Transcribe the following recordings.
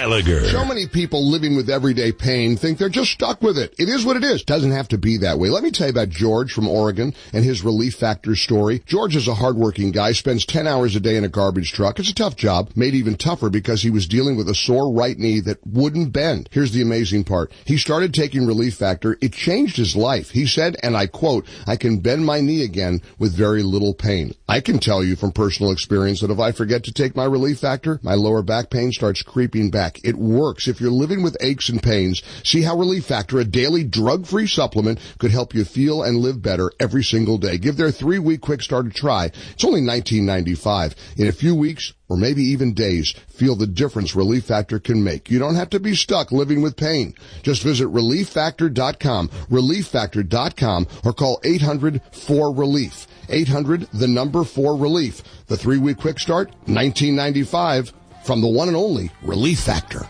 Gallagher. So many people living with everyday pain think they're just stuck with it. It is what it is. Doesn't have to be that way. Let me tell you about George from Oregon and his Relief Factor story. George is a hardworking guy, spends 10 hours a day in a garbage truck. It's a tough job, made even tougher because he was dealing with a sore right knee that wouldn't bend. Here's the amazing part. He started taking Relief Factor. It changed his life. He said, and I quote, "I can bend my knee again with very little pain." I can tell you from personal experience that if I forget to take my Relief Factor, my lower back pain starts creeping back. It works. If you're living with aches and pains, see how Relief Factor, a daily drug-free supplement, could help you feel and live better every single day. Give their 3-week quick start a try. It's only $19.95. In a few weeks, or maybe even days, feel the difference Relief Factor can make. You don't have to be stuck living with pain. Just visit ReliefFactor.com, ReliefFactor.com, or call 800-4RELIEF. 800-4RELIEF. The 3-week quick start, $19.95, from the one and only Relief Factor.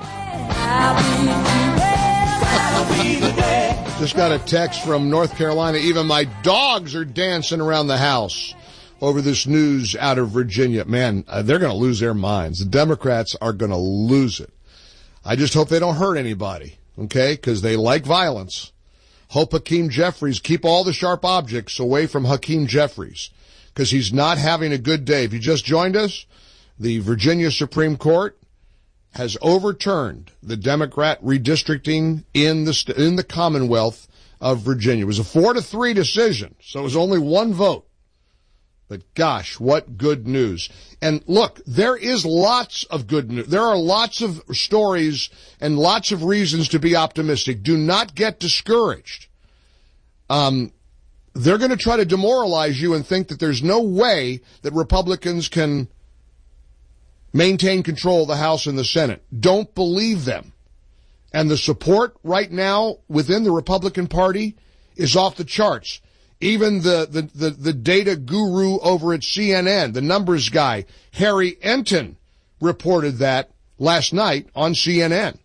Just got a text from North Carolina. Even my dogs are dancing around the house over this news out of Virginia. Man, they're going to lose their minds. The Democrats are going to lose it. I just hope they don't hurt anybody, okay, because they like violence. Hope Hakeem Jeffries, keep all the sharp objects away from Hakeem Jeffries, because he's not having a good day. If you just joined us, the Virginia Supreme Court has overturned the Democrat redistricting in the Commonwealth of Virginia. It was a 4-3 decision, so it was only one vote. But gosh, what good news. And look, there is lots of good news. There are lots of stories and lots of reasons to be optimistic. Do not get discouraged. They're going to try to demoralize you and think that there's no way that Republicans can maintain control of the House and the Senate. Don't believe them. And the support right now within the Republican Party is off the charts. Even the data guru over at CNN, the numbers guy, Harry Enton, reported that last night on CNN.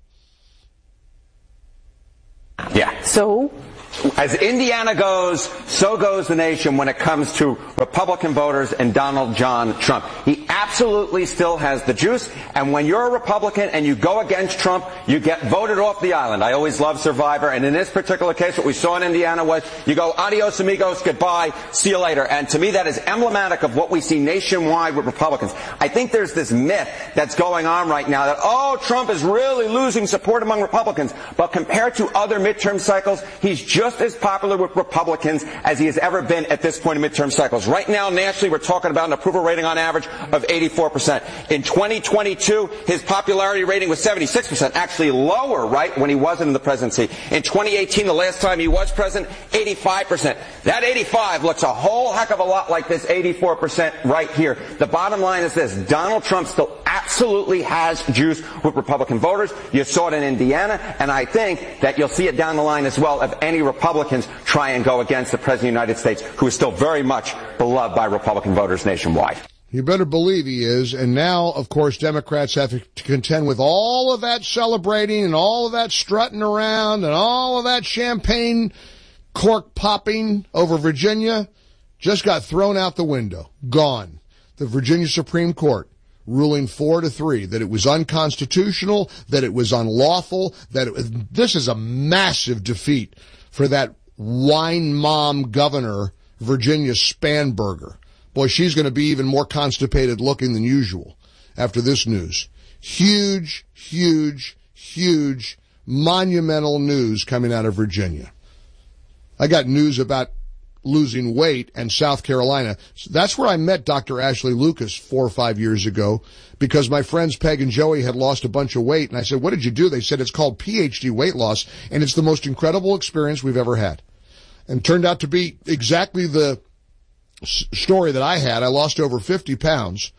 Yeah. So? As Indiana goes, so goes the nation when it comes to Republican voters and Donald John Trump. He absolutely still has the juice, and when you're a Republican and you go against Trump, you get voted off the island. I always love Survivor, and in this particular case, what we saw in Indiana was you go, adios amigos, goodbye, see you later. And to me, that is emblematic of what we see nationwide with Republicans. I think there's this myth that's going on right now that, oh, Trump is really losing support among Republicans. But compared to other midterm cycles, he's just as popular with Republicans as he has ever been at this point in midterm cycles. Right now, nationally, we're talking about an approval rating on average of 84%. In 2022, his popularity rating was 76%, actually lower, right, when he wasn't in the presidency. In 2018, the last time he was president, 85%. That 85 looks a whole heck of a lot like this 84% right here. The bottom line is this: Donald Trump still absolutely has juice with Republican voters. You saw it in Indiana, and I think that you'll see it down the line as well if any Republicans try and go against the President of the United States, who is still very much beloved by Republican voters nationwide. You better believe he is. And now, of course, Democrats have to contend with all of that celebrating and all of that strutting around and all of that champagne cork popping over Virginia. Just got thrown out the window. Gone. The Virginia Supreme Court ruling 4-3 that it was unconstitutional, that it was unlawful, this is a massive defeat for that wine mom governor, Virginia Spanberger. Boy, she's going to be even more constipated looking than usual after this news. Huge, huge, huge, monumental news coming out of Virginia. I got news about losing weight and South Carolina. That's where I met Dr. Ashley Lucas 4 or 5 years ago, because my friends Peg and Joey had lost a bunch of weight. And I said, what did you do? They said, it's called PhD weight loss, and it's the most incredible experience we've ever had. And turned out to be exactly the story that I had. I lost over 50 pounds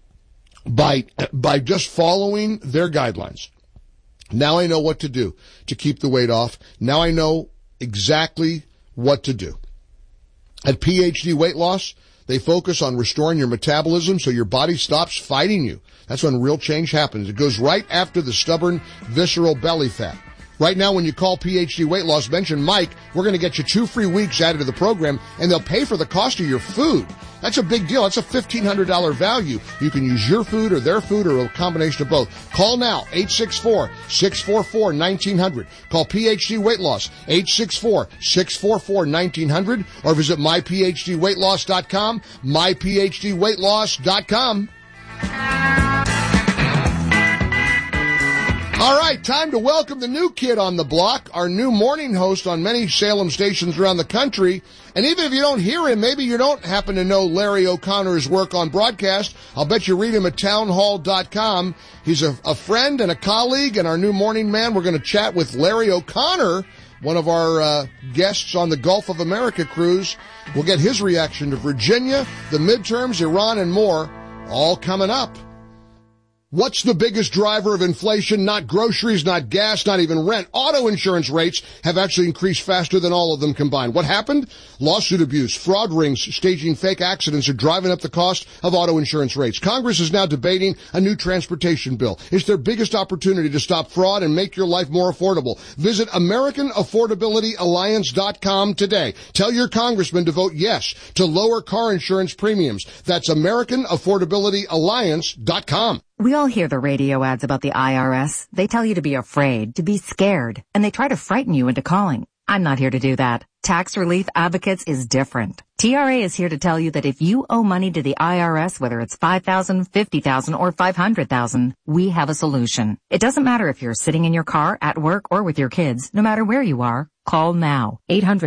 by just following their guidelines. Now I know what to do to keep the weight off. Now I know exactly what to do. At PhD Weight Loss, they focus on restoring your metabolism so your body stops fighting you. That's when real change happens. It goes right after the stubborn, visceral belly fat. Right now, when you call PhD Weight Loss, mention Mike, we're going to get you 2 free weeks added to the program, and they'll pay for the cost of your food. That's a big deal. That's a $1,500 value. You can use your food or their food or a combination of both. Call now, 864-644-1900. Call PhD Weight Loss, 864-644-1900, or visit myphdweightloss.com, myphdweightloss.com. All right, time to welcome the new kid on the block, our new morning host on many Salem stations around the country. And even if you don't hear him, maybe you don't happen to know Larry O'Connor's work on broadcast. I'll bet you read him at townhall.com. He's a friend and a colleague and our new morning man. We're going to chat with Larry O'Connor, one of our guests on the Gulf of America cruise. We'll get his reaction to Virginia, the midterms, Iran, and more, all coming up. What's the biggest driver of inflation? Not groceries, not gas, not even rent. Auto insurance rates have actually increased faster than all of them combined. What happened? Lawsuit abuse, fraud rings, staging fake accidents are driving up the cost of auto insurance rates. Congress is now debating a new transportation bill. It's their biggest opportunity to stop fraud and make your life more affordable. Visit AmericanAffordabilityAlliance.com today. Tell your congressman to vote yes to lower car insurance premiums. That's AmericanAffordabilityAlliance.com. We all hear the radio ads about the IRS. They tell you to be afraid, to be scared, and they try to frighten you into calling. I'm not here to do that. Tax Relief Advocates is different. TRA is here to tell you that if you owe money to the IRS, whether it's $5,000, $50,000, or $500,000, we have a solution. It doesn't matter if you're sitting in your car, at work, or with your kids. No matter where you are, call now.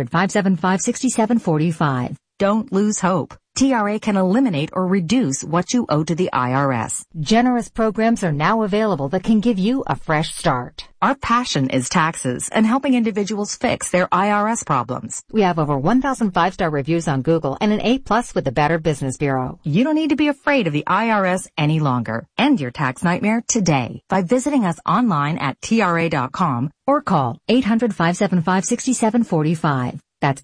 800-575-6745. Don't lose hope. TRA can eliminate or reduce what you owe to the IRS. Generous programs are now available that can give you a fresh start. Our passion is taxes and helping individuals fix their IRS problems. We have over 1,000 5-star reviews on Google and an A+ with the Better Business Bureau. You don't need to be afraid of the IRS any longer. End your tax nightmare today by visiting us online at TRA.com or call 800-575-6745. That's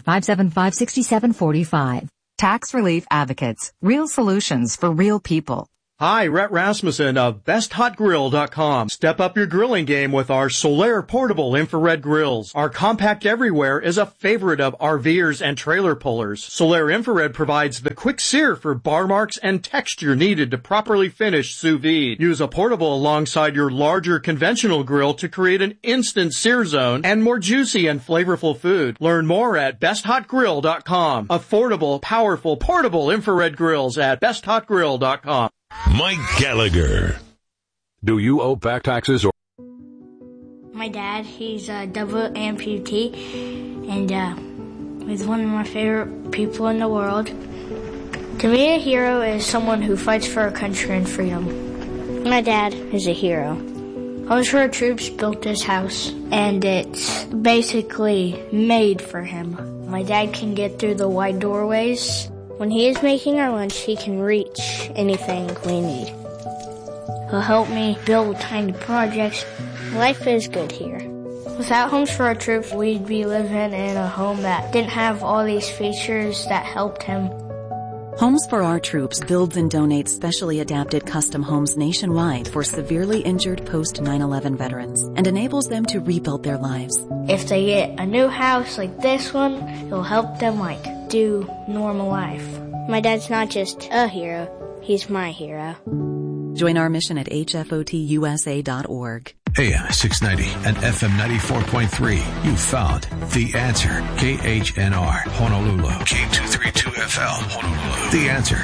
800-575-6745. Tax Relief Advocates. Real solutions for real people. Hi, Rhett Rasmussen of BestHotGrill.com. Step up your grilling game with our Solaire portable infrared grills. Our compact everywhere is a favorite of RVers and trailer pullers. Solaire infrared provides the quick sear for bar marks and texture needed to properly finish sous vide. Use a portable alongside your larger conventional grill to create an instant sear zone and more juicy and flavorful food. Learn more at BestHotGrill.com. Affordable, powerful, portable infrared grills at BestHotGrill.com. Mike Gallagher. Do you owe back taxes or? My dad, he's a double amputee, and he's one of my favorite people in the world. To me, a hero is someone who fights for our country and freedom. My dad is a hero. Homes for Our Troops built this house, and it's basically made for him. My dad can get through the wide doorways. When he is making our lunch, he can reach anything we need. He'll help me build tiny projects. Life is good here. Without Homes for Our Troops, we'd be living in a home that didn't have all these features that helped him. Homes for Our Troops builds and donates specially adapted custom homes nationwide for severely injured post-9/11 veterans and enables them to rebuild their lives. If they get a new house like this one, it'll help them do normal life. My dad's not just a hero, he's my hero. Join our mission at hfotusa.org. AM 690 and FM 94.3. You found The Answer. KHNR, Honolulu. K232FL, Honolulu. The Answer.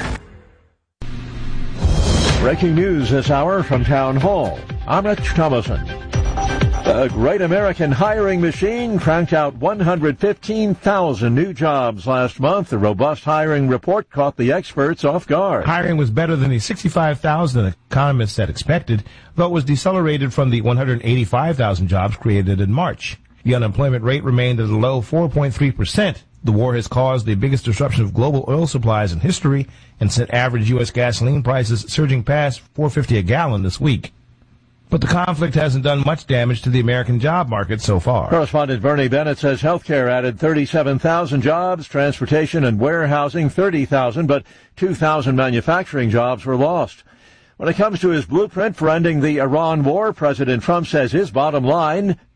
Breaking news this hour from Town Hall. I'm Rich Thomason. The Great American Hiring Machine cranked out 115,000 new jobs last month. The robust hiring report caught the experts off guard. Hiring was better than the 65,000 economists had expected, though it was decelerated from the 185,000 jobs created in March. The unemployment rate remained at a low 4.3%. The war has caused the biggest disruption of global oil supplies in history and sent average U.S. gasoline prices surging past $4.50 a gallon this week. But the conflict hasn't done much damage to the American job market so far. Correspondent Bernie Bennett says healthcare added 37,000 jobs, transportation and warehousing 30,000, but 2,000 manufacturing jobs were lost. When it comes to his blueprint for ending the Iran war, President Trump says his bottom line,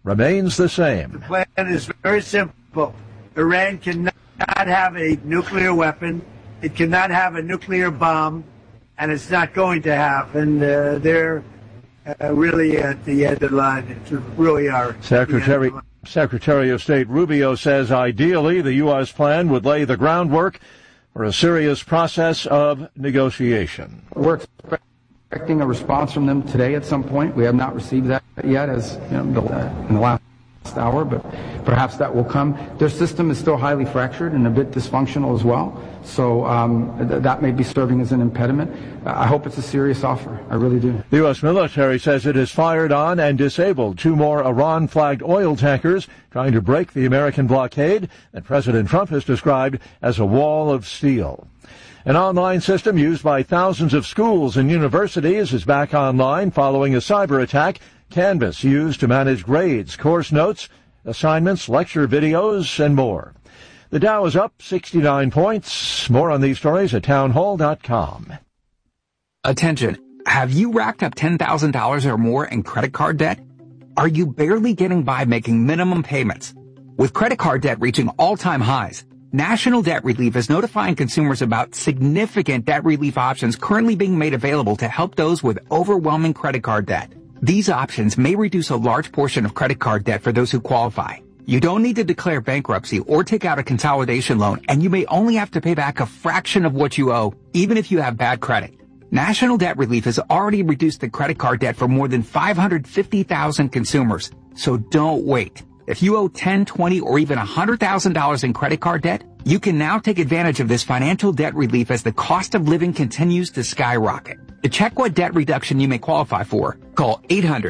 remains the same. The plan is very simple. Iran cannot have a nuclear weapon. It cannot have a nuclear bomb, and it's not going to have. And they're really at the end of the line. It's really are. Secretary of State Rubio says ideally the U.S. plan would lay the groundwork for a serious process of negotiation. We're expecting a response from them today at some point. We have not received that yet, as in the last hour, but perhaps that will come. Their system is still highly fractured and a bit dysfunctional as well, so that may be serving as an impediment. I hope it's a serious offer. I really do. The U.S. military says it has fired on and disabled 2 more Iran-flagged oil tankers trying to break the American blockade that President Trump has described as a wall of steel. An online system used by thousands of schools and universities is back online following a cyber attack. Canvas used to manage grades, course notes, assignments, lecture videos, and more. The Dow is up 69 points. More on these stories at townhall.com. Attention. Have you racked up $10,000 or more in credit card debt? Are you barely getting by making minimum payments? With credit card debt reaching all-time highs, National Debt Relief is notifying consumers about significant debt relief options currently being made available to help those with overwhelming credit card debt. These options may reduce a large portion of credit card debt for those who qualify. You don't need to declare bankruptcy or take out a consolidation loan, and you may only have to pay back a fraction of what you owe, even if you have bad credit. National Debt Relief has already reduced the credit card debt for more than 550,000 consumers, so don't wait. If you owe $10, $20, or even $100,000 in credit card debt, you can now take advantage of this financial debt relief as the cost of living continues to skyrocket. To check what debt reduction you may qualify for, call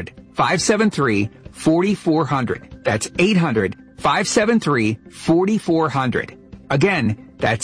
800-573-4400. That's 800-573-4400. Again, that's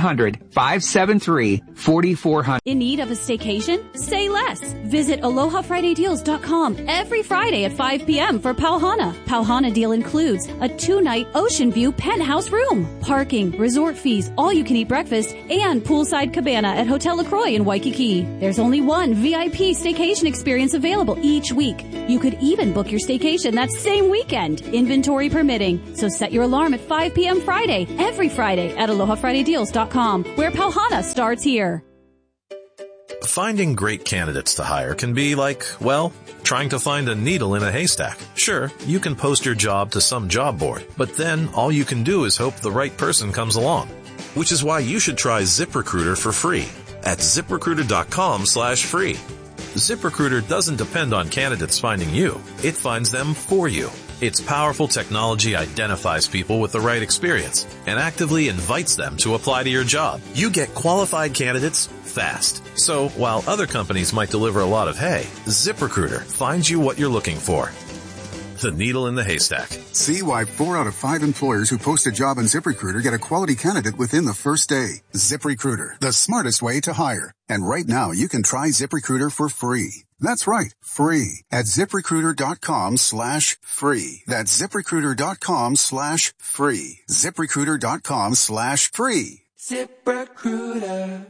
800-573-4400. In need of a staycation? Stay less. Visit AlohaFridayDeals.com every Friday at 5 p.m. for Pauhana. Pauhana deal includes a 2-night ocean view penthouse room, parking, resort fees, all-you-can-eat breakfast, and poolside cabana at Hotel LaCroix in Waikiki. There's only one VIP staycation experience available each week. You could even book your staycation that same weekend, inventory permitting. So set your alarm at 5 p.m. Friday, every Friday at AlohaFridayDeals.com, where Pauhana starts here. Finding great candidates to hire can be like, well, trying to find a needle in a haystack. Sure, you can post your job to some job board, but then all you can do is hope the right person comes along. Which is why you should try ZipRecruiter for free at ZipRecruiter.com/free. ZipRecruiter doesn't depend on candidates finding you. It finds them for you. Its powerful technology identifies people with the right experience and actively invites them to apply to your job. You get qualified candidates fast. So while other companies might deliver a lot of hay, ZipRecruiter finds you what you're looking for. The needle in the haystack. See why 4 out of 5 employers who post a job on ZipRecruiter get a quality candidate within the first day. ZipRecruiter, the smartest way to hire. And right now you can try ZipRecruiter for free. That's right, free at ZipRecruiter.com/free. That's ZipRecruiter.com/free. ZipRecruiter.com/free. ZipRecruiter.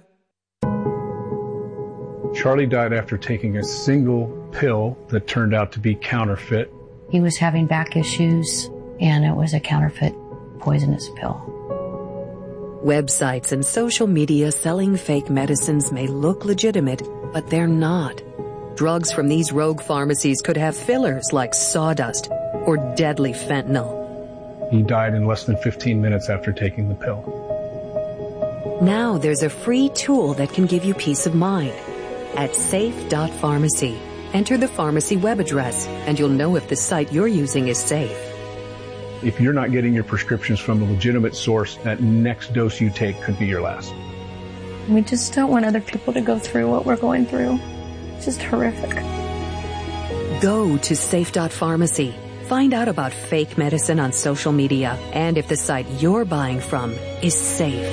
Charlie died after taking a single pill that turned out to be counterfeit. He was having back issues, and it was a counterfeit poisonous pill. Websites and social media selling fake medicines may look legitimate, but they're not. Drugs from these rogue pharmacies could have fillers like sawdust or deadly fentanyl. He died in less than 15 minutes after taking the pill. Now there's a free tool that can give you peace of mind. At safe.pharmacy, enter the pharmacy web address, and you'll know if the site you're using is safe. If you're not getting your prescriptions from a legitimate source, that next dose you take could be your last. We just don't want other people to go through what we're going through. It's just horrific. Go to safe.pharmacy. Find out about fake medicine on social media and if the site you're buying from is safe.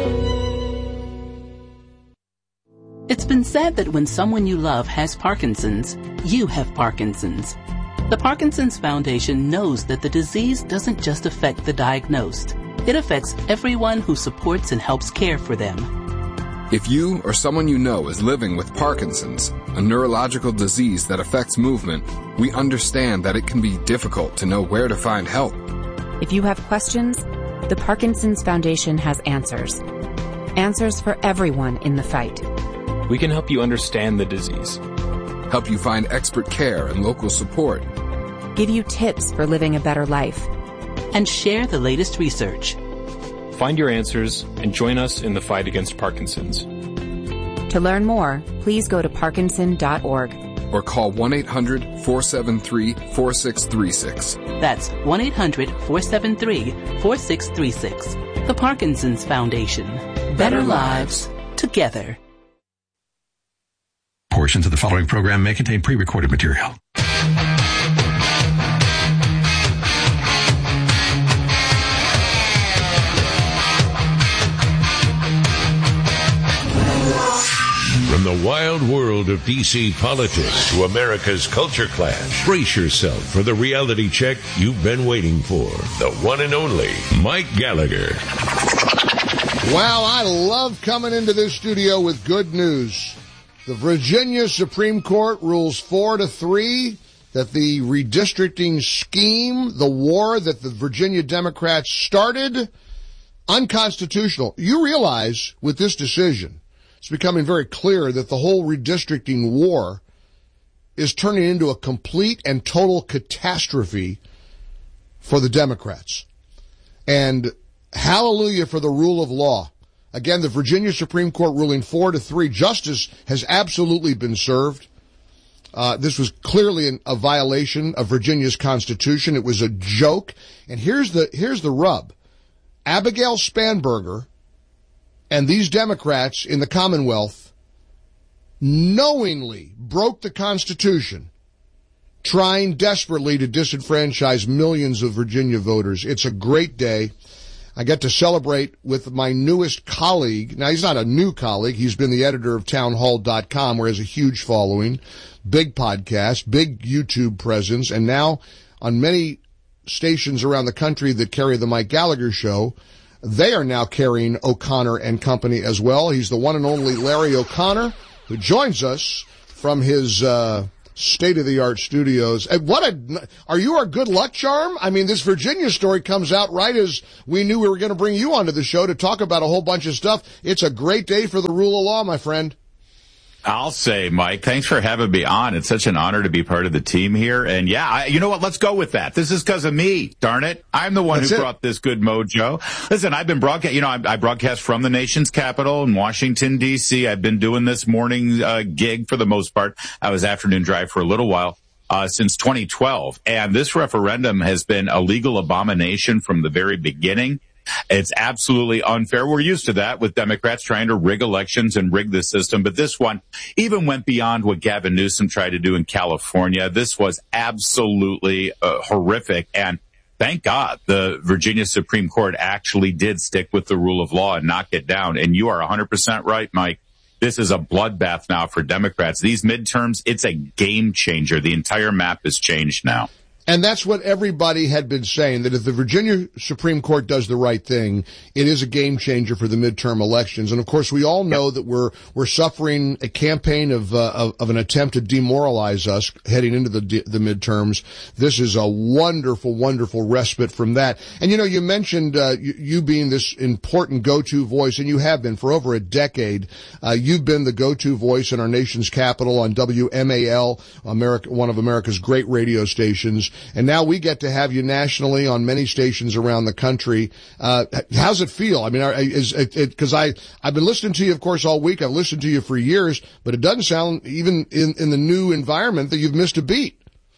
It's been said that when someone you love has Parkinson's, you have Parkinson's. The Parkinson's Foundation knows that the disease doesn't just affect the diagnosed. It affects everyone who supports and helps care for them. If you or someone you know is living with Parkinson's, a neurological disease that affects movement, we understand that it can be difficult to know where to find help. If you have questions, the Parkinson's Foundation has answers. Answers for everyone in the fight. We can help you understand the disease. Help you find expert care and local support. Give you tips for living a better life. And share the latest research. Find your answers and join us in the fight against Parkinson's. To learn more, please go to parkinson.org. Or call 1-800-473-4636. That's 1-800-473-4636. The Parkinson's Foundation. Better lives together. Portions of the following program may contain pre-recorded material. From the wild world of D.C. politics to America's culture clash, brace yourself for the reality check you've been waiting for. The one and only Mike Gallagher. Wow, I love coming into this studio with good news. The Virginia Supreme Court rules 4-3 that the redistricting scheme, the war that the Virginia Democrats started, unconstitutional. You realize with this decision, it's becoming very clear that the whole redistricting war is turning into a complete and total catastrophe for the Democrats. And hallelujah for the rule of law. Again, the Virginia Supreme Court ruling 4-3. Justice has absolutely been served. This was clearly a violation of Virginia's Constitution. It was a joke. And here's the rub. Abigail Spanberger and these Democrats in the Commonwealth knowingly broke the Constitution, trying desperately to disenfranchise millions of Virginia voters. It's a great day. I get to celebrate with my newest colleague. Now, he's not a new colleague. He's been the editor of townhall.com, where he has a huge following, big podcast, big YouTube presence, and now on many stations around the country that carry the Mike Gallagher Show, they are now carrying O'Connor and Company as well. He's the one and only Larry O'Connor, who joins us from his state-of-the-art studios. Are you our good luck charm? I mean, this Virginia story comes out right as we knew we were going to bring you onto the show to talk about a whole bunch of stuff. It's a great day for the rule of law, my friend. I'll say, Mike, thanks for having me on. It's such an honor to be part of the team here. And yeah, you know what? Let's go with that. This is because of me, darn it. I'm the one who brought this good mojo. Listen, I've been I broadcast from the nation's capital in Washington, D.C. I've been doing this morning gig for the most part. I was afternoon drive for a little while. Since 2012. And this referendum has been a legal abomination from the very beginning. It's absolutely unfair. We're used to that with Democrats trying to rig elections and rig the system. But this one even went beyond what Gavin Newsom tried to do in California. This was absolutely horrific. And thank God the Virginia Supreme Court actually did stick with the rule of law and knock it down. And you are 100% right, Mike. This is a bloodbath now for Democrats. These midterms, it's a game changer. The entire map has changed now. And that's what everybody had been saying, that if the Virginia Supreme Court does the right thing, it is a game changer for the midterm elections. And of course, we all know that we're suffering a campaign of an attempt to demoralize us heading into the midterms. This is a wonderful, wonderful respite from that. And you mentioned you being this important go-to voice, and you have been for over a decade. You've been the go-to voice in our nation's capital on WMAL, one of America's great radio stations. And now we get to have you nationally on many stations around the country. How's it feel? I mean, because I've been listening to you, of course, all week. I've listened to you for years, but it doesn't sound, even in the new environment, that you've missed a beat.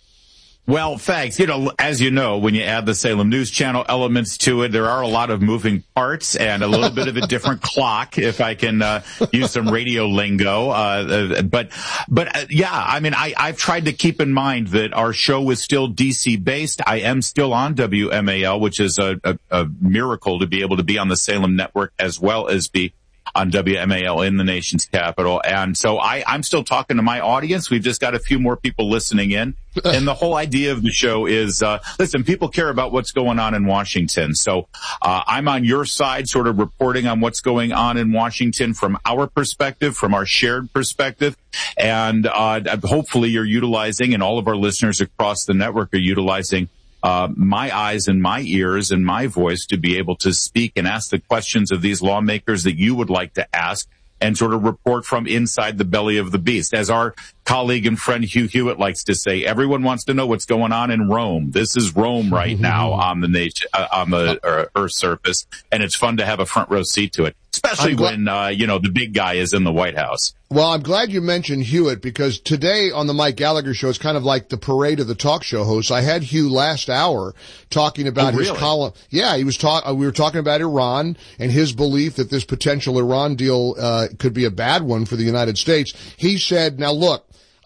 Well, thanks. As you know, when you add the Salem News Channel elements to it, there are a lot of moving parts and a little bit of a different clock, if I can use some radio lingo. But yeah, I mean, I've tried to keep in mind that our show is still D.C. based. I am still on WMAL, which is a miracle to be able to be on the Salem network as well as be on WMAL in the nation's capital. And so I'm still talking to my audience. We've just got a few more people listening in. And the whole idea of the show is, listen, people care about what's going on in Washington. So I'm on your side, sort of reporting on what's going on in Washington from our perspective, from our shared perspective. And hopefully you're utilizing, and all of our listeners across the network are utilizing my eyes and my ears and my voice to be able to speak and ask the questions of these lawmakers that you would like to ask, and sort of report from inside the belly of the beast. As our colleague and friend Hugh Hewitt likes to say, everyone wants to know what's going on in Rome. This is Rome right now on the Earth's surface, and it's fun to have a front row seat to it, especially when the big guy is in the White House. Well, I'm glad you mentioned Hewitt, because today on the Mike Gallagher Show, it's kind of like the parade of the talk show hosts. I had Hugh last hour talking about his column. Yeah, we were talking about Iran and his belief that this potential Iran deal could be a bad one for the United States. He said, now look,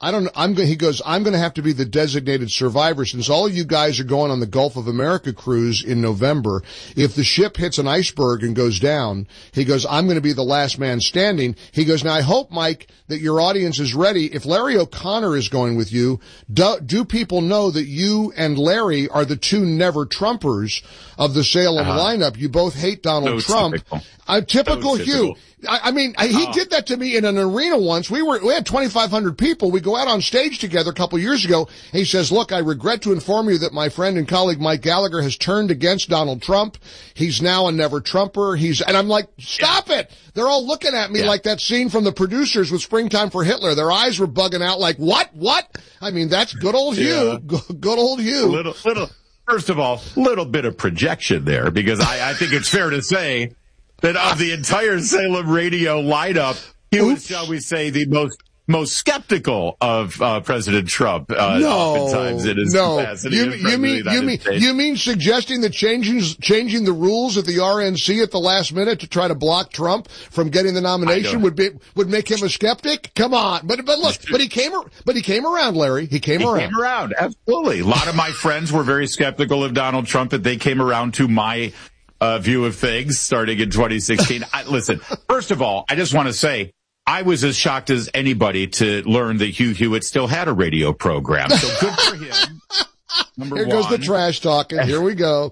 he goes, I'm going to have to be the designated survivor since all of you guys are going on the Gulf of America cruise in November. If the ship hits an iceberg and goes down, he goes, I'm going to be the last man standing. He goes, now I hope, Mike, that your audience is ready. If Larry O'Connor is going with you, do people know that you and Larry are the two never Trumpers of the Salem lineup? You both hate Donald Trump. Typical Hugh. I mean, he did that to me in an arena once. We had 2,500 people. We go out on stage together a couple years ago. And he says, look, I regret to inform you that my friend and colleague Mike Gallagher has turned against Donald Trump. He's now a never Trumper. And I'm like, stop it. They're all looking at me like that scene from The Producers with Springtime for Hitler. Their eyes were bugging out like, what? I mean, that's good old Hugh. Good old Hugh. First of all, little bit of projection there, because I think it's fair to say that of the entire Salem radio lineup, he was, shall we say, the most skeptical of President Trump. Oftentimes in his capacity. You mean suggesting that changing the rules at the RNC at the last minute to try to block Trump from getting the nomination would make him a skeptic? Come on, but look, but he came around, Larry. He came around, absolutely. A lot of my friends were very skeptical of Donald Trump, but they came around to my view of things starting in 2016. Listen, first of all, I just want to say, I was as shocked as anybody to learn that Hugh Hewitt still had a radio program. So good for him. Here goes the trash talking. Here we go.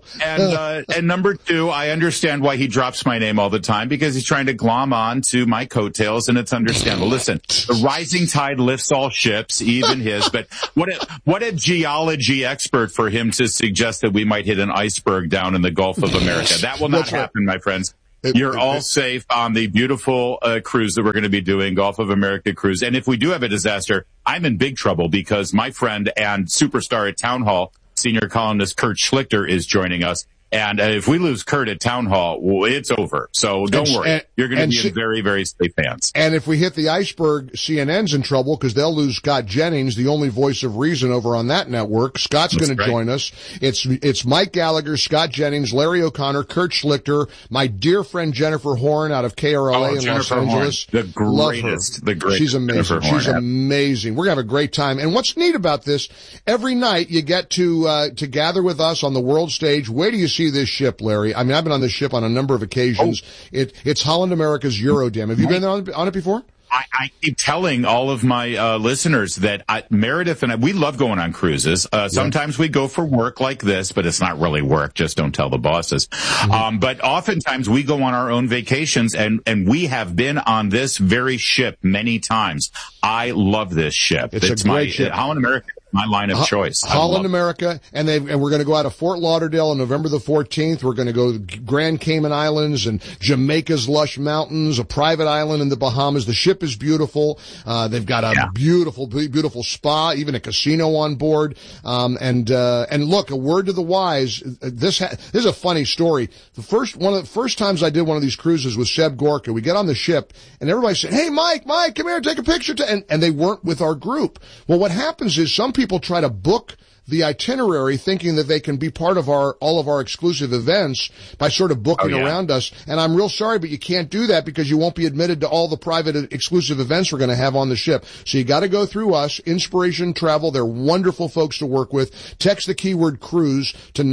And number two, I understand why he drops my name all the time, because he's trying to glom on to my coattails, and it's understandable. Listen, the rising tide lifts all ships, even his. But what a geology expert for him to suggest that we might hit an iceberg down in the Gulf of America. That will not happen, my friends. You're all safe on the beautiful cruise that we're going to be doing, Gulf of America cruise. And if we do have a disaster, I'm in big trouble, because my friend and superstar at Town Hall, senior columnist Kurt Schlichter, is joining us. And if we lose Kurt at Town Hall, it's over. So don't worry. You're going to be in very, very safe hands. And if we hit the iceberg, CNN's in trouble, because they'll lose Scott Jennings, the only voice of reason over on that network. Scott's going to join us. It's Mike Gallagher, Scott Jennings, Larry O'Connor, Kurt Schlichter, my dear friend Jennifer Horn out of KRLA in Los Angeles. The greatest. She's amazing. She's amazing. We're going to have a great time. And what's neat about this, every night you get to gather with us on the world stage. Where do you see this ship, Larry? I mean, I've been on this ship on a number of occasions. It's Holland America's Eurodam. Have you been on it before? I keep telling all of my listeners that Meredith and I, we love going on cruises. Sometimes we go for work like this, but it's not really work. Just don't tell the bosses. But oftentimes we go on our own vacations, and we have been on this very ship many times. I love this ship. It's a great ship. Holland America. My line of choice. Holland America, and we're going to go out of Fort Lauderdale on November the 14th. We're going to go to Grand Cayman Islands and Jamaica's lush mountains, a private island in the Bahamas. The ship is beautiful. They've got a beautiful, beautiful spa, even a casino on board. And look, a word to the wise. This is a funny story. One of the first times I did one of these cruises with Seb Gorka, we get on the ship and everybody said, "Hey, Mike, come here, take a picture." And they weren't with our group. Well, what happens is some people try to book the itinerary thinking that they can be part of all of our exclusive events by sort of booking around us. And I'm real sorry, but you can't do that because you won't be admitted to all the private exclusive events we're going to have on the ship. So you got to go through us, Inspiration Travel. They're wonderful folks to work with. Text the keyword cruise to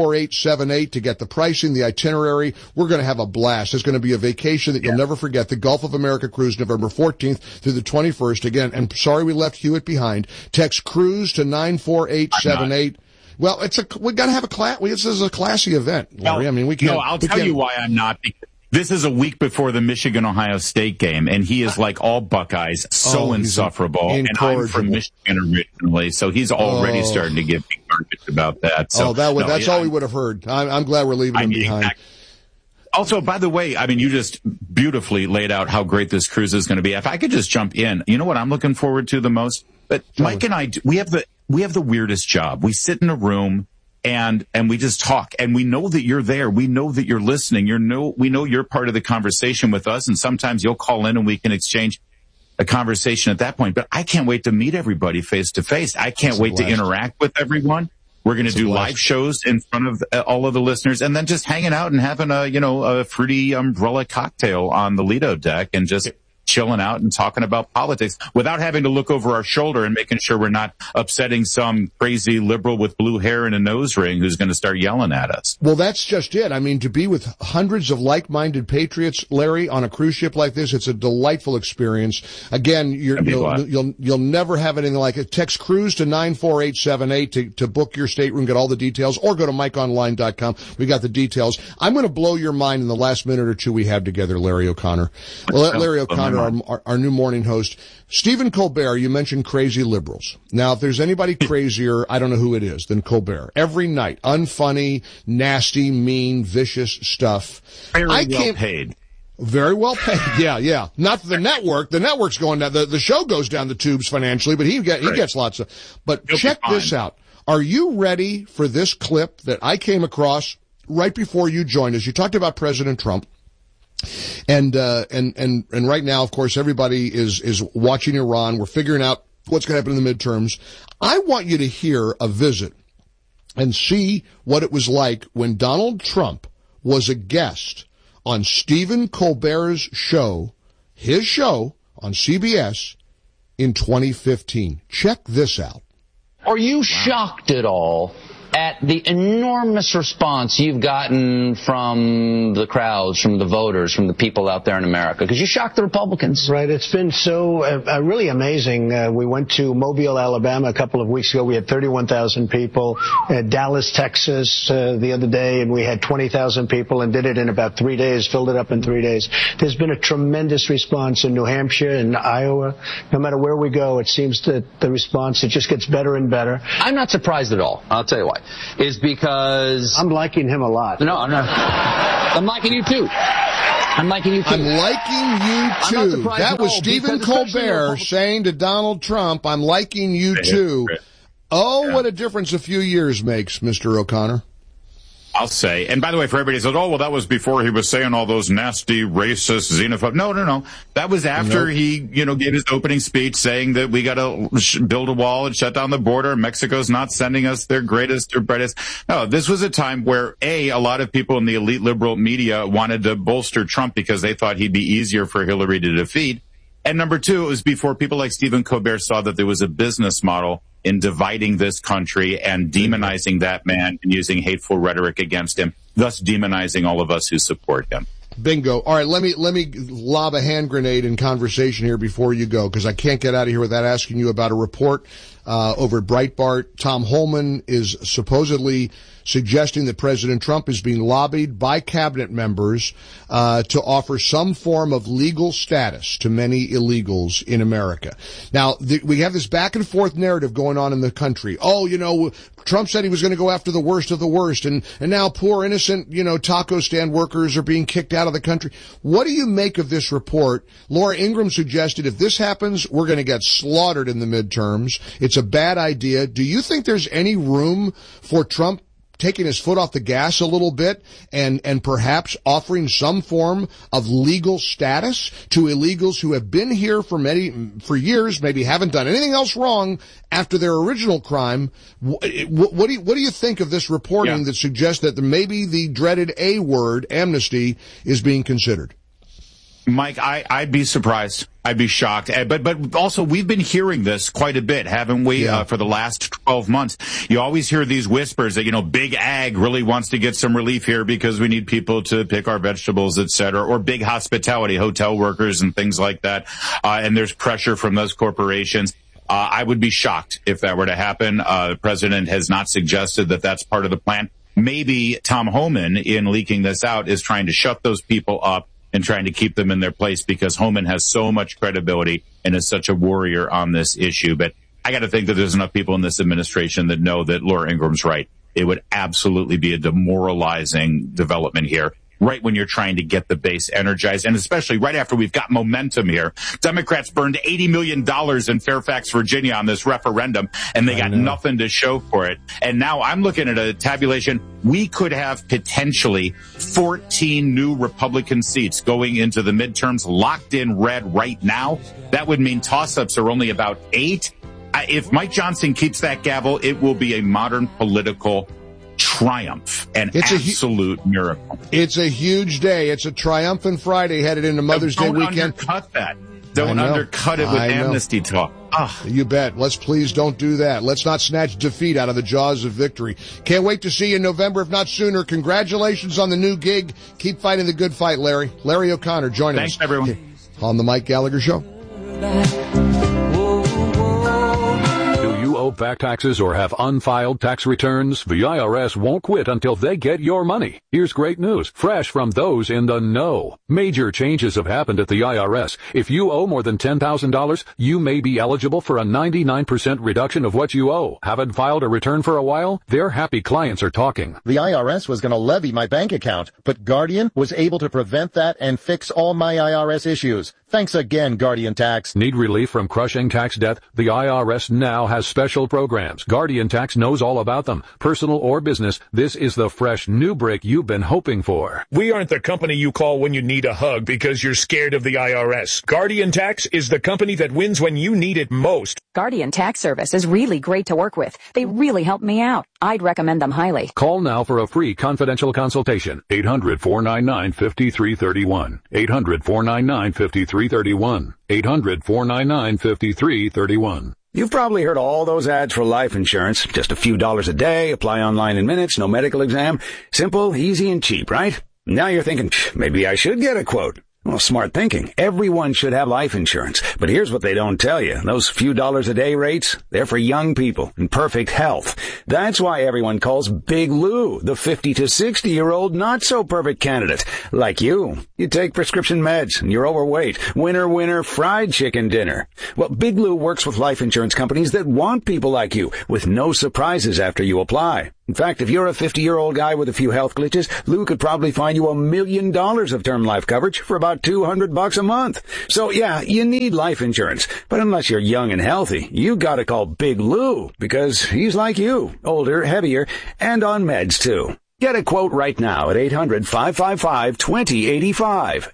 94878 to get the pricing, the itinerary. We're going to have a blast. It's going to be a vacation that you'll never forget. The Gulf of America cruise, November 14th through the 21st. Again, and sorry we left Hewitt behind. Text cruise to 94878. Well, we got to have a class. This is a classy event, Larry. I mean, we can't. No, I'll tell you why I'm not. This is a week before the Michigan-Ohio State game, and he is like all Buckeyes, so insufferable. And I'm from Michigan originally, so he's already starting to get garbage about that. So, that's all we would have heard. I'm glad we're leaving him behind. Exactly. Also, by the way, I mean, you just beautifully laid out how great this cruise is going to be. If I could just jump in, you know what I'm looking forward to the most? But Mike and I, we have the weirdest job. We sit in a room and we just talk, and we know that you're there. We know that you're listening. We know you're part of the conversation with us, and sometimes you'll call in and we can exchange a conversation at that point. But I can't wait to meet everybody face to face. I can't wait to interact with everyone. We're going to do live shows in front of all of the listeners, and then just hanging out and having a fruity umbrella cocktail on the Lido deck and just chilling out and talking about politics without having to look over our shoulder and making sure we're not upsetting some crazy liberal with blue hair and a nose ring who's going to start yelling at us. Well, that's just it. I mean, to be with hundreds of like-minded patriots, Larry, on a cruise ship like this, it's a delightful experience. Again, you'll never have anything like it. Text cruise to 94878 to book your stateroom, get all the details, or go to mikeonline.com. We got the details. I'm going to blow your mind in the last minute or two we have together, Larry O'Connor. Larry O'Connor, our new morning host. Stephen Colbert, you mentioned crazy liberals. Now, if there's anybody crazier, I don't know who it is, than Colbert. Every night, unfunny, nasty, mean, vicious stuff. Very well paid. Very well paid. Yeah. Not the network. The network's going down. The show goes down the tubes financially, but he gets lots of. But check this out. Are you ready for this clip that I came across right before you joined us? You talked about President Trump. And right now, of course, everybody is watching Iran. We're figuring out what's going to happen in the midterms. I want you to hear a visit and see what it was like when Donald Trump was a guest on Stephen Colbert's show, his show on CBS in 2015. Check this out. Are you shocked at all at the enormous response you've gotten from the crowds, from the voters, from the people out there in America? Because you shocked the Republicans. Right. It's been so really amazing. We went to Mobile, Alabama a couple of weeks ago. We had 31,000 people. Dallas, Texas the other day, and we had 20,000 people and did it in about 3 days, filled it up in 3 days. There's been a tremendous response in New Hampshire and Iowa. No matter where we go, it seems that the response, it just gets better and better. I'm not surprised at all. I'll tell you why. Is because I'm liking him a lot. No, I'm not. I'm liking you too. I'm liking you too. That was Stephen Colbert saying to Donald Trump, I'm liking you too. What a difference a few years makes, Mr. O'Connor. I'll say. And by the way, for everybody who says, well, that was before he was saying all those nasty, racist, xenophobic. No. That was after he, gave his opening speech saying that we got to build a wall and shut down the border. Mexico's not sending us their greatest or brightest. No, this was a time where, a lot of people in the elite liberal media wanted to bolster Trump because they thought he'd be easier for Hillary to defeat. And number two, it was before people like Stephen Colbert saw that there was a business model in dividing this country and demonizing that man and using hateful rhetoric against him, thus demonizing all of us who support him. Bingo. All right, let me lob a hand grenade in conversation here before you go, because I can't get out of here without asking you about a report over at Breitbart. Tom Holman is supposedly suggesting that President Trump is being lobbied by cabinet members to offer some form of legal status to many illegals in America. Now, we have this back and forth narrative going on in the country. Trump said he was going to go after the worst of the worst, and now poor innocent, taco stand workers are being kicked out of the country. What do you make of this report? Laura Ingraham suggested if this happens, we're going to get slaughtered in the midterms. It's a bad idea. Do you think there's any room for Trump taking his foot off the gas a little bit and perhaps offering some form of legal status to illegals who have been here for years, maybe haven't done anything else wrong after their original crime. What do you think of this reporting that suggests that maybe the dreaded A word, amnesty, is being considered? Mike, I'd be surprised. I'd be shocked. But also, we've been hearing this quite a bit, haven't we, for the last 12 months? You always hear these whispers that, Big Ag really wants to get some relief here because we need people to pick our vegetables, et cetera, or big hospitality, hotel workers and things like that. And there's pressure from those corporations. I would be shocked if that were to happen. The president has not suggested that that's part of the plan. Maybe Tom Homan, in leaking this out, is trying to shut those people up and trying to keep them in their place because Homan has so much credibility and is such a warrior on this issue. But I got to think that there's enough people in this administration that know that Laura Ingram's right. It would absolutely be a demoralizing development here, right when you're trying to get the base energized, and especially right after we've got momentum here. Democrats burned $80 million in Fairfax, Virginia on this referendum, and they got nothing to show for it. And now I'm looking at a tabulation. We could have potentially 14 new Republican seats going into the midterms locked in red right now. That would mean toss-ups are only about 8. If Mike Johnson keeps that gavel, it will be a modern political triumph, an absolute miracle. It's a huge day. It's a triumphant Friday headed into Mother's Day weekend. Don't undercut that. Don't undercut it with amnesty talk. You bet. Let's please don't do that. Let's not snatch defeat out of the jaws of victory. Can't wait to see you in November, if not sooner. Congratulations on the new gig. Keep fighting the good fight, Larry. Larry O'Connor joining us. Thanks, everyone. On the Mike Gallagher Show. Owe back taxes or have unfiled tax returns? The IRS won't quit until they get your money. Here's great news, fresh from those in the know. Major changes have happened at the IRS. If you owe more than $10,000, you may be eligible for a 99% reduction of what you owe. Haven't filed a return for a while? Their happy clients are talking. The IRS was going to levy my bank account, but Guardian was able to prevent that and fix all my IRS issues. Thanks again, Guardian Tax. Need relief from crushing tax debt? The IRS now has special programs. Guardian Tax knows all about them. Personal or business, this is the fresh new break you've been hoping for. We aren't the company you call when you need a hug because you're scared of the IRS. Guardian Tax is the company that wins when you need it most. Guardian Tax Service is really great to work with. They really helped me out. I'd recommend them highly. Call now for a free confidential consultation. 800-499-5331. 800-499-5331. 800-499-5331. You've probably heard all those ads for life insurance. Just a few dollars a day, apply online in minutes, no medical exam. Simple, easy, and cheap, right? Now you're thinking, maybe I should get a quote. Well, smart thinking. Everyone should have life insurance. But here's what they don't tell you. Those few dollars a day rates, they're for young people in perfect health. That's why everyone calls Big Lou the 50 to 60-year-old not-so-perfect candidate. Like you. You take prescription meds and you're overweight. Winner, fried chicken dinner. Well, Big Lou works with life insurance companies that want people like you with no surprises after you apply. In fact, if you're a 50-year-old guy with a few health glitches, Lou could probably find you $1 million of term life coverage for about $200 a month. So yeah, you need life insurance. But unless you're young and healthy, you gotta call Big Lou because he's like you, older, heavier, and on meds too. Get a quote right now at 800-555-2085.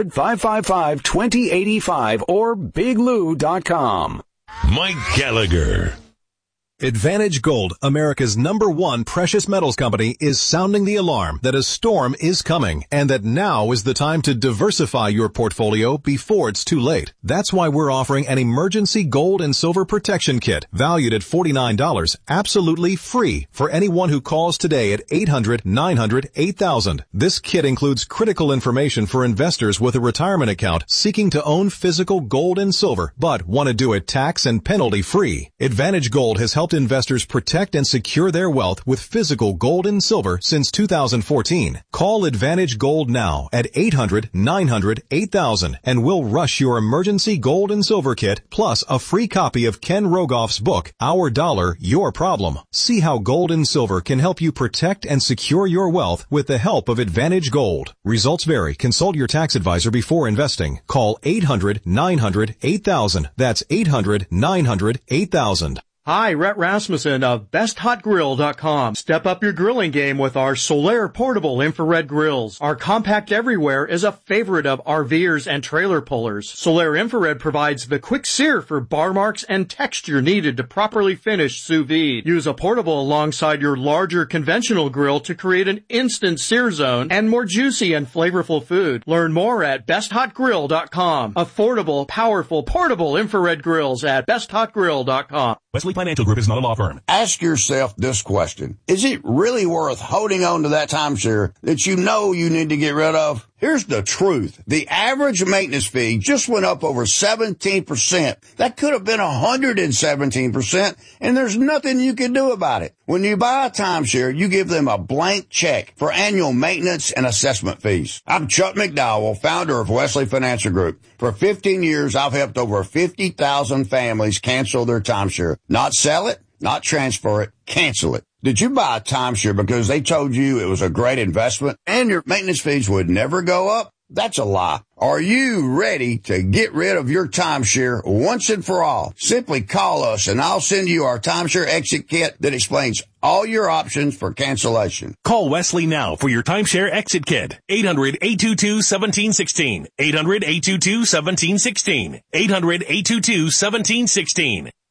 800-555-2085 or biglou.com. Mike Gallagher. Advantage Gold, America's #1 precious metals company, is sounding the alarm that a storm is coming and that now is the time to diversify your portfolio before it's too late. That's why we're offering an emergency gold and silver protection kit valued at $49, absolutely free for anyone who calls today at 800-900-8000. This kit includes critical information for investors with a retirement account seeking to own physical gold and silver but want to do it tax and penalty free. Advantage Gold has helped investors protect and secure their wealth with physical gold and silver since 2014. Call Advantage Gold now at 800-900-8000 and we'll rush your emergency gold and silver kit plus a free copy of Ken Rogoff's book, Our Dollar, Your Problem. See how gold and silver can help you protect and secure your wealth with the help of Advantage Gold. Results vary. Consult your tax advisor before investing. Call 800-900-8000. That's 800-900-8000. Hi, Rhett Rasmussen of BestHotGrill.com. Step up your grilling game with our Solaire portable infrared grills. Our compact everywhere is a favorite of RVers and trailer pullers. Solaire infrared provides the quick sear for bar marks and texture needed to properly finish sous vide. Use a portable alongside your larger conventional grill to create an instant sear zone and more juicy and flavorful food. Learn more at BestHotGrill.com. Affordable, powerful, portable infrared grills at BestHotGrill.com. Wesley Financial Group is not a law firm. Ask yourself this question. Is it really worth holding on to that timeshare that you know you need to get rid of? Here's the truth. The average maintenance fee just went up over 17%. That could have been 117%, and there's nothing you can do about it. When you buy a timeshare, you give them a blank check for annual maintenance and assessment fees. I'm Chuck McDowell, founder of Wesley Financial Group. For 15 years, I've helped over 50,000 families cancel their timeshare. Not sell it, not transfer it, cancel it. Did you buy a timeshare because they told you it was a great investment and your maintenance fees would never go up? That's a lie. Are you ready to get rid of your timeshare once and for all? Simply call us and I'll send you our timeshare exit kit that explains all your options for cancellation. Call Wesley now for your timeshare exit kit. 800-822-1716. 800-822-1716. 800-822-1716.